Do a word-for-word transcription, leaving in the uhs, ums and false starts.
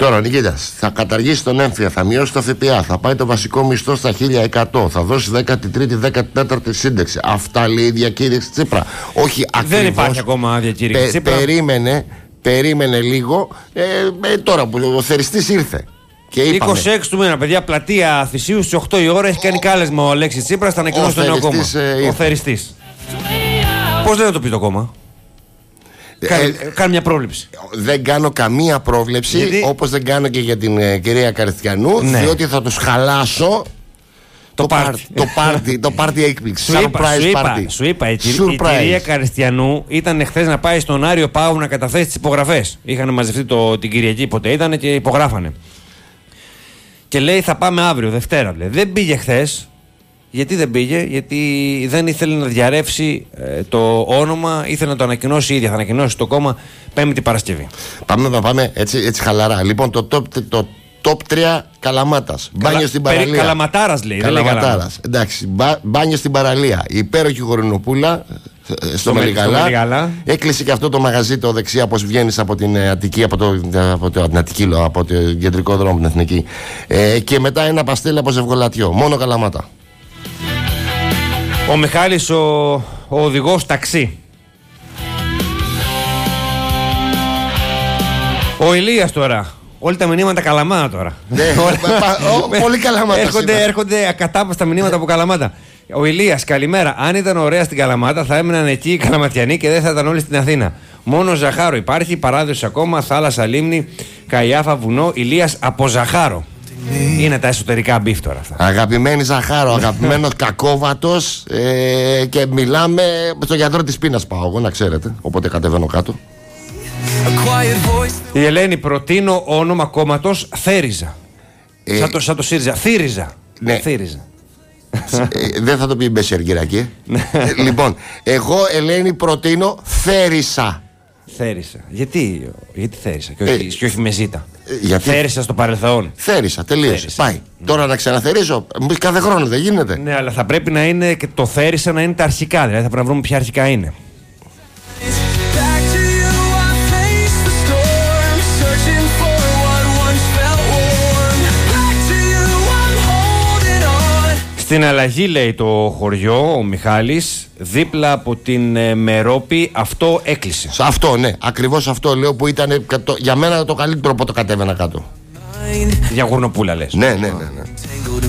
Τώρα, Νικήτας, θα καταργήσει τον έμφυα, θα μειώσει το ΦΠΑ, θα πάει το βασικό μισθό στα χίλια εκατό, θα δώσει δέκατη τρίτη δέκατη τέταρτη σύνταξη. Αυτά λέει η διακήρυξη Τσίπρα. Όχι ακριβώς. Δεν υπάρχει ακόμα διακήρυξη Πε, Τσίπρα. Περίμενε, περίμενε λίγο. Ε, ε, τώρα που ο θεριστής ήρθε. Και είπαμε, είκοσι έξι του μήνα, παιδιά, πλατεία Θησίου στις οκτώ η ώρα έχει κάνει κάλεσμα ο Αλέξης Τσίπρας, θα ανακοινώσει το νέο κόμμα. Ε, ο θεριστής. Πώς δεν θα το πει το κόμμα? Κάνε, ε, κάνε μια πρόβλεψη. Δεν κάνω καμία πρόβλεψη, γιατί... όπως δεν κάνω και για την ε, κυρία Καριστιανού, ναι. Διότι θα τους χαλάσω το πάρτι. Το πάρτι, το πάρτι έκπληξη. Σου είπα, σου είπα, σου είπα η, η κυρία Καριστιανού ήταν χθες να πάει στον Άριο Πάγου να καταθέσει τις υπογραφές. Είχαν μαζευτεί το, την Κυριακή, ποτέ ήταν και υπογράφανε. Και λέει θα πάμε αύριο, Δευτέρα. Λέει. Δεν πήγε χθες. Γιατί δεν πήγε? Γιατί δεν ήθελε να διαρρεύσει ε, το όνομα, ήθελε να το ανακοινώσει η ίδια. Θα ανακοινώσει το κόμμα Πέμπτη Παρασκευή. Πάμε να πάμε έτσι, έτσι χαλαρά. Λοιπόν, το top, το top τρία Καλαμάτας. Καλα... Μπάνιο στην παραλία. Περί Καλαματάρας λέει. Καλαματάρας. Εντάξει. Μπα... Μπάνιο στην παραλία. Η υπέροχη Γορνοπούλα στο, στο Μελιγαλά. Έκλεισε και αυτό το μαγαζί το δεξιά, όπως βγαίνεις από την Αττική, από το, από το, την Αττική, από το κεντρικό δρόμο, την Εθνική. Ε, και μετά ένα παστέλι από Ζευγολατιό. Μόνο Καλαμάτα. Ο Μιχάλης, ο, ο οδηγός ταξί. Ο Ηλίας τώρα. Όλοι τα μηνύματα Καλαμάτα τώρα. Ναι, πολύ Καλαμάτα. Έρχονται, έρχονται ακατάπαστα μηνύματα από Καλαμάτα. Ο Ηλίας, καλημέρα. Αν ήταν ωραία στην Καλαμάτα, θα έμεναν εκεί οι Καλαματιανοί και δεν θα ήταν όλοι στην Αθήνα. Μόνο Ζαχάρο υπάρχει, παράδοση ακόμα, θάλασσα, λίμνη, Καϊάφα, βουνό. Ηλίας από Ζαχάρο. Είναι τα εσωτερικά μπιφ τώρα αυτά. Αγαπημένη Ζαχάρο, αγαπημένος Κακόβατος, ε, και μιλάμε στο γιατρό της πείνας πάω εγώ, να ξέρετε. Οπότε κατεβαίνω κάτω. Η Ελένη, προτείνω όνομα κόμματος Θέριζα. ε, σαν, το, σαν το ΣΥΡΙΖΑ, Θύριζα. Ναι. Θύριζα. ε, Δεν θα το πει Μπεσεργυρακή. ε, Λοιπόν, εγώ Ελένη προτείνω Θέρισα. Θέρισα. Γιατί, γιατί θέρισα και όχι, ε, και όχι με ζήτα. Ε, γιατί... Θέρισα στο παρελθόν. Θέρισα, τελείωσε. Πάει. Mm. Τώρα να ξαναθερίσω. Κάθε χρόνο δεν γίνεται. Ναι, αλλά θα πρέπει να είναι και το θέρισα να είναι τα αρχικά. Δηλαδή θα πρέπει να βρούμε ποια αρχικά είναι. Στην αλλαγή, λέει το χωριό, ο Μιχάλης, δίπλα από την ε, Μερόπη, αυτό έκλεισε. Σε αυτό, ναι. Ακριβώς αυτό λέω που ήταν το, για μένα το καλύτερο που το κατέβαινα κάτω. Για Γουρνοπούλα λες. Ναι, ναι, ναι, ναι.